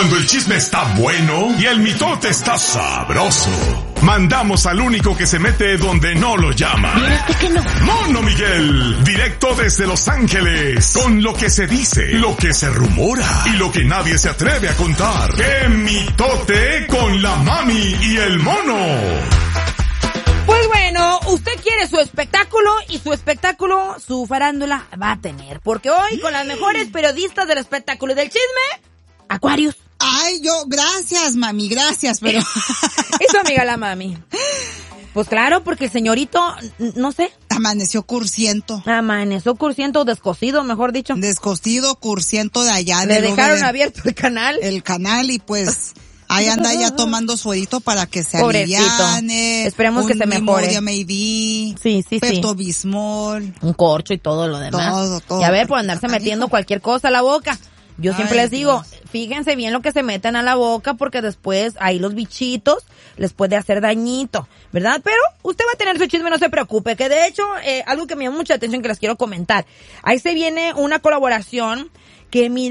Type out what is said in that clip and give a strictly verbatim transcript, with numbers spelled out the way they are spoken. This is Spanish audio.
Cuando el chisme está bueno y el mitote está sabroso, mandamos al único que se mete donde no lo llama. Fíjate que no. Mono Miguel, directo desde Los Ángeles, con lo que se dice, lo que se rumora y lo que nadie se atreve a contar. ¡Qué mitote con la mami y el mono! Pues bueno, usted quiere su espectáculo y su espectáculo, su farándula va a tener. Porque hoy con las mejores periodistas del espectáculo y del chisme, Aquarius. Ay, yo, gracias, mami, gracias, pero... Es su amiga la mami. Pues claro, porque el señorito, no sé. Amaneció cursiento. Amaneció cursiento, descosido, mejor dicho. Descosido, cursiento de allá. Le de dejaron de, abierto el canal. El canal y pues... Ahí anda ya tomando suerito para que se Pobrecito. aliviane. Esperemos que se mejore. Un Maybe, sí, sí, Pepto-Bismol. Sí. Un corcho y todo lo demás. Todo, todo. Y a ver, por andarse metiendo cualquier cosa a la boca. Yo siempre Ay, les digo, Dios. fíjense bien lo que se meten a la boca porque después ahí los bichitos les puede hacer dañito, ¿verdad? Pero usted va a tener su chisme, no se preocupe, que de hecho, eh, algo que me llama mucha atención que les quiero comentar. Ahí se viene una colaboración que mira,